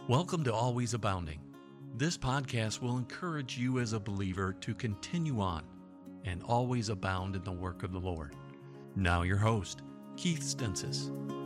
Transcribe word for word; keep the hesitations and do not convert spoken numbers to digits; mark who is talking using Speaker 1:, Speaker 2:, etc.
Speaker 1: Welcome to Always Abounding. This podcast will encourage you as a believer to continue on and always abound in the work of the Lord. Now your host, Keith Stensis.